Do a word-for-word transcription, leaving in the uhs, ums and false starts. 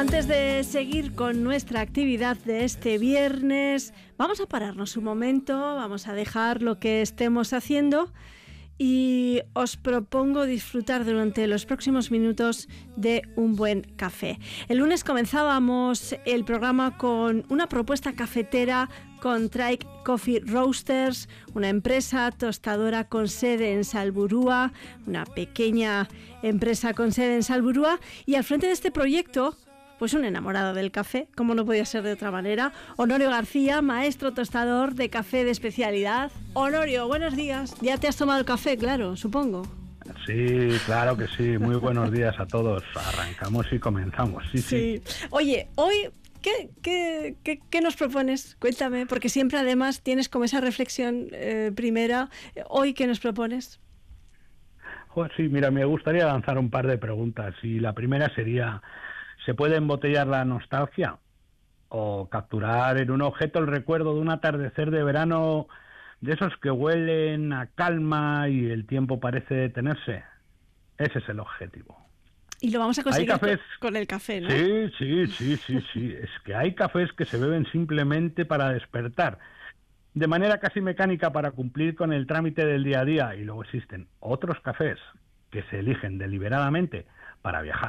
Antes de seguir con nuestra actividad de este viernes, vamos a pararnos un momento, vamos a dejar lo que estemos haciendo y os propongo disfrutar durante los próximos minutos de un buen café. El lunes comenzábamos el programa con una propuesta cafetera con Trike Coffee Roasters, una empresa tostadora con sede en Salburua, una pequeña empresa con sede en Salburua, y al frente de este proyecto, pues un enamorado del café, como no podía ser de otra manera, Honorio García, maestro tostador de café de especialidad. Honorio, buenos días. Ya te has tomado el café, claro, supongo. Sí, claro que sí. Muy buenos días a todos. Arrancamos y comenzamos. Sí, sí. sí. Oye, hoy, ¿qué, qué, qué, qué nos propones? Cuéntame, porque siempre además tienes como esa reflexión eh, primera. Hoy, ¿qué nos propones? Oh, sí, mira, me gustaría lanzar un par de preguntas. Y la primera sería, ¿se puede embotellar la nostalgia? ¿O capturar en un objeto el recuerdo de un atardecer de verano, de esos que huelen a calma y el tiempo parece detenerse? Ese es el objetivo. Y lo vamos a conseguir cafés... con, con el café, ¿no? Sí, sí, sí, sí, sí. Es que hay cafés que se beben simplemente para despertar, de manera casi mecánica para cumplir con el trámite del día a día. Y luego existen otros cafés que se eligen deliberadamente para viajar.